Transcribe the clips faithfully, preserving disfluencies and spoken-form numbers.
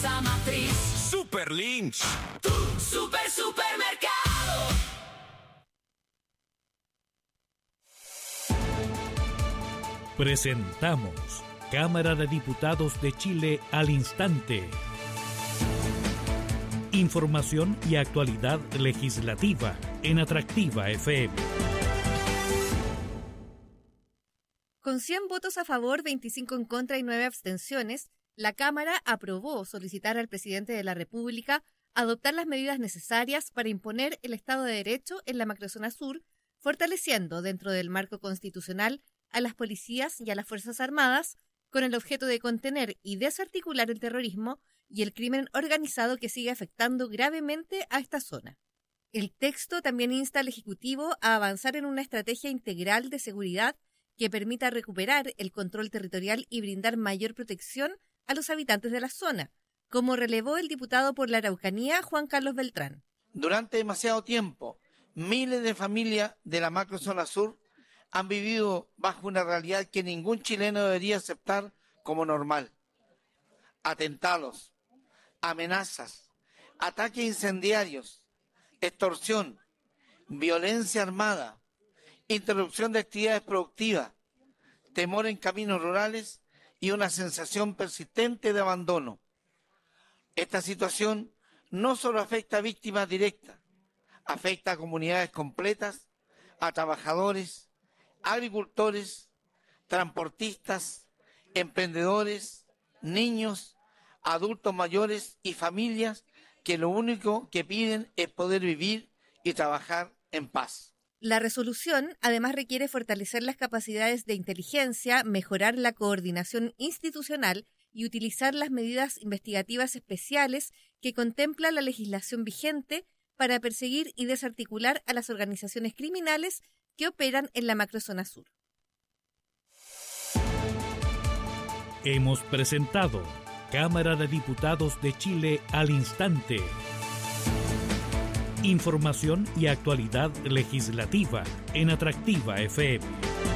Fuerza Matriz. Super Lynch. Tu super supermercado. Presentamos Cámara de Diputados de Chile al instante. Información y actualidad legislativa en Atractiva F M. Con cien votos a favor, veinticinco en contra y nueve abstenciones, la Cámara aprobó solicitar al presidente de la República adoptar las medidas necesarias para imponer el Estado de Derecho en la macrozona sur, fortaleciendo dentro del marco constitucional a las policías y a las Fuerzas Armadas, con el objeto de contener y desarticular el terrorismo y el crimen organizado que sigue afectando gravemente a esta zona. El texto también insta al Ejecutivo a avanzar en una estrategia integral de seguridad que permita recuperar el control territorial y brindar mayor protección a los habitantes de la zona, como relevó el diputado por la Araucanía, Juan Carlos Beltrán. Durante demasiado tiempo, miles de familias de la macrozona sur han vivido bajo una realidad que ningún chileno debería aceptar como normal. Atentados, amenazas, ataques incendiarios, extorsión, violencia armada, interrupción de actividades productivas, temor en caminos rurales y una sensación persistente de abandono. Esta situación no solo afecta a víctimas directas, afecta a comunidades completas, a trabajadores, agricultores, transportistas, emprendedores, niños, adultos mayores y familias que lo único que piden es poder vivir y trabajar en paz. La resolución además requiere fortalecer las capacidades de inteligencia, mejorar la coordinación institucional y utilizar las medidas investigativas especiales que contempla la legislación vigente para perseguir y desarticular a las organizaciones criminales que operan en la macrozona sur. Hemos presentado Cámara de Diputados de Chile al instante. Información y actualidad legislativa en Atractiva F M.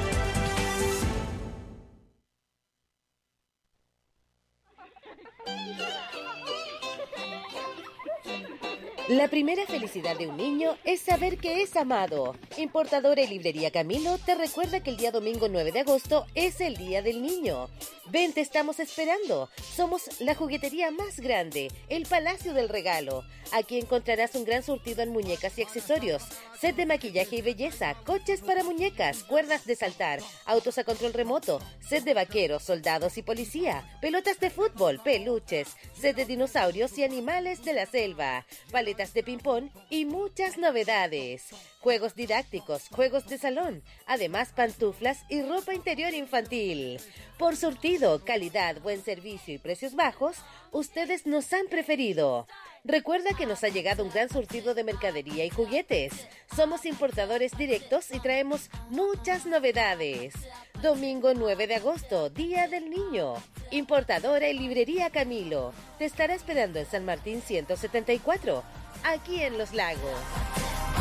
La primera felicidad de un niño es saber que es amado. Importadora y Librería Camilo te recuerda que el día domingo nueve de agosto es el Día del Niño. Ven, te estamos esperando. Somos la juguetería más grande, el Palacio del Regalo. Aquí encontrarás un gran surtido en muñecas y accesorios, set de maquillaje y belleza, coches para muñecas, cuerdas de saltar, autos a control remoto, set de vaqueros, soldados y policía, pelotas de fútbol, peluches, set de dinosaurios y animales de la selva, paletas de ping-pong y muchas novedades. Juegos didácticos, juegos de salón, además pantuflas y ropa interior infantil. Por surtido, calidad, buen servicio y precios bajos, ustedes nos han preferido. Recuerda que nos ha llegado un gran surtido de mercadería y juguetes. Somos importadores directos y traemos muchas novedades. Domingo nueve de agosto, Día del Niño. Importadora y Librería Camilo. Te estará esperando en San Martín ciento setenta y cuatro, aquí en Los Lagos.